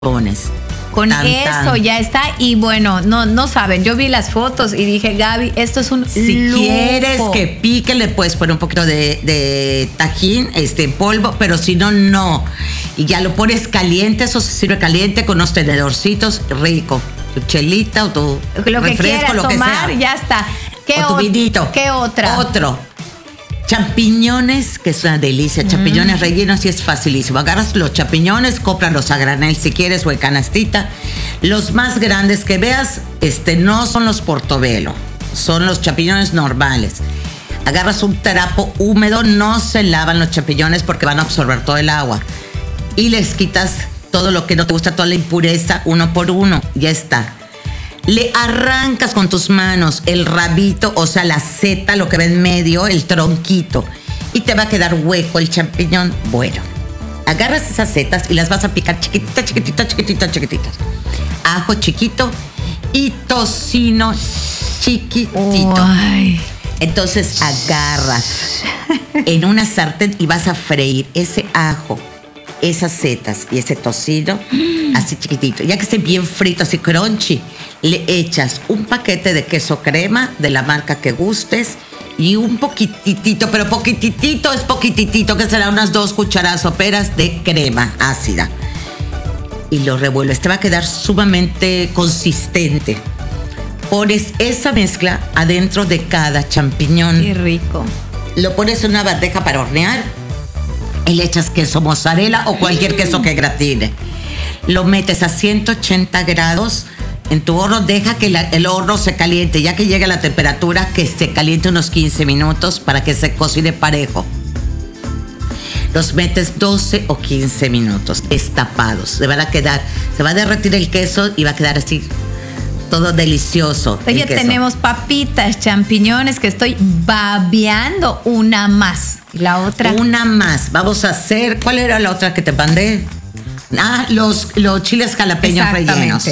pones. Con eso ya está. Y bueno, no saben, yo vi las fotos y dije, Gaby, esto es un Si lujo. quieres que pique, le puedes poner un poquito de tajín, en polvo, pero si no, no. Y ya lo pones caliente, eso se sirve caliente con unos tenedorcitos, rico. Tu chelita o tu Lo que refresco, quieras lo que tomar, sea. ya está. O tu vinito. ¿Qué otra? Otro. Champiñones, que es una delicia. Champiñones rellenos y es facilísimo. Agarras los champiñones, cómpralos a granel si quieres o en canastita. Los más grandes que veas, no son los portobelo, son los champiñones normales. Agarras un trapo húmedo, no se lavan los champiñones porque van a absorber todo el agua. Y les quitas todo lo que no te gusta, toda la impureza, uno por uno. Ya está. Le arrancas con tus manos el rabito, o sea, la seta, lo que va en medio, el tronquito. Y te va a quedar hueco el champiñón. Bueno, agarras esas setas y las vas a picar chiquititas, chiquititas, chiquititas, chiquititas. Ajo chiquito y tocino chiquitito. Ay. Entonces agarras en una sartén y vas a freír ese ajo, esas setas y ese tocino así chiquitito. Ya que esté bien frito, así crunchy, le echas un paquete de queso crema de la marca que gustes y un poquitito, pero poquitito es poquitito, que será unas 2 cucharadas soperas de crema ácida. Y lo revuelves, te va a quedar sumamente consistente. Pones esa mezcla adentro de cada champiñón. Qué rico. Lo pones en una bandeja para hornear y le echas queso mozzarella o cualquier queso que gratine. Lo metes a 180 grados en tu horno, deja que el horno se caliente, ya que llegue a la temperatura, que se caliente unos 15 minutos para que se cocine parejo. Los metes 12 o 15 minutos destapados. Se va a derretir el queso y va a quedar así todo delicioso. Oye, tenemos papitas, champiñones, que estoy babeando. Una más. ¿Y la otra? Una más. Vamos a hacer, ¿cuál era la otra que te mandé? Los chiles jalapeños rellenos.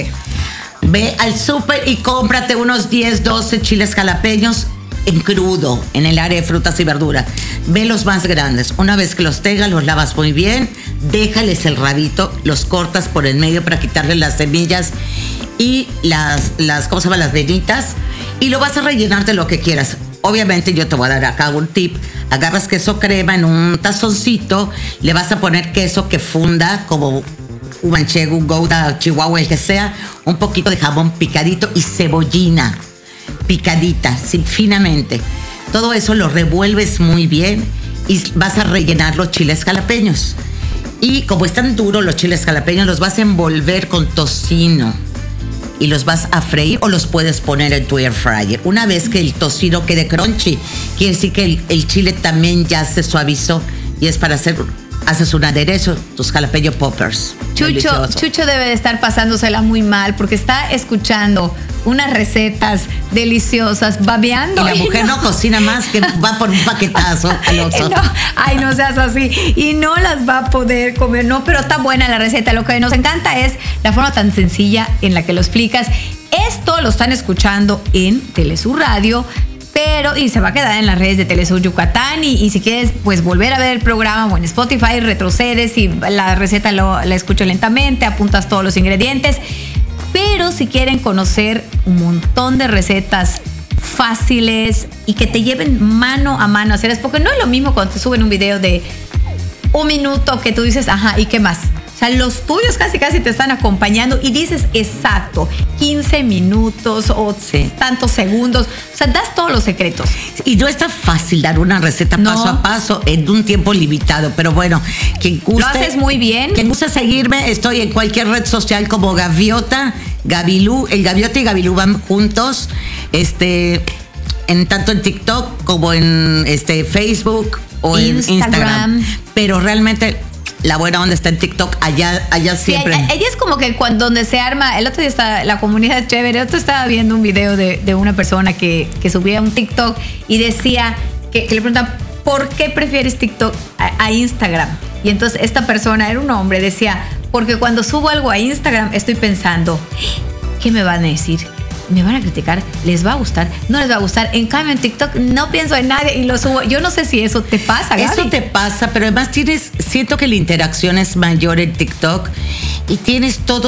Ve al súper y cómprate unos 10, 12 chiles jalapeños en crudo, en el área de frutas y verduras. Ve los más grandes. Una vez que los tengas, los lavas muy bien, déjales el rabito, los cortas por el medio para quitarle las semillas y ¿cómo se llama? Las venitas, y lo vas a rellenar de lo que quieras. Obviamente yo te voy a dar acá un tip. Agarras queso crema en un tazoncito, le vas a poner queso que funda como un manchego, un gouda, chihuahua, el que sea, un poquito de jamón picadito y cebollina picadita, sí, finamente. Todo eso lo revuelves muy bien y vas a rellenar los chiles jalapeños. Y como están duros los chiles jalapeños, los vas a envolver con tocino y los vas a freír o los puedes poner en tu air fryer. Una vez que el tocino quede crunchy, quiere decir que el chile también ya se suavizó y es para haces un aderezo, tus jalapeño poppers. Chucho debe de estar pasándosela muy mal porque está escuchando unas recetas deliciosas, babeando. Y la mujer no cocina más, que va por un paquetazo al Oxxo. No seas así. Y no las va a poder comer, no, pero está buena la receta. Lo que nos encanta es la forma tan sencilla en la que lo explicas. Esto lo están escuchando en Telesur Radio, y se va a quedar en las redes de Telesur Yucatán y si quieres pues volver a ver el programa o en Spotify, retrocedes y la receta la escucho lentamente, apuntas todos los ingredientes. Pero si quieren conocer un montón de recetas fáciles y que te lleven mano a mano a hacer, porque no es lo mismo cuando te suben un video de 1 minuto que tú dices, ajá, ¿y qué más? O sea, los tuyos casi te están acompañando y dices exacto, 15 minutos o tantos segundos. O sea, das todos los secretos. Y no es tan fácil dar una receta paso a paso en un tiempo limitado. Pero bueno, quien guste. Lo haces muy bien. Quien guste seguirme, estoy en cualquier red social como Gaviota, Gavilú. El Gaviota y Gavilú van juntos. Tanto en TikTok como en Facebook o en Instagram. Pero realmente la buena onda está en TikTok, allá siempre. Sí, ella es como que donde se arma, el otro día está la comunidad chévere. El otro estaba viendo un video de una persona que subía un TikTok y decía que le preguntan, ¿por qué prefieres TikTok a Instagram? Y entonces esta persona, era un hombre, decía, porque cuando subo algo a Instagram estoy pensando, ¿qué me van a decir? me van a criticar, les va a gustar, no les va a gustar. En cambio, en TikTok no pienso en nadie y lo subo. Yo no sé si eso te pasa, Gaby. Eso te pasa, pero además siento que la interacción es mayor en TikTok y tienes todo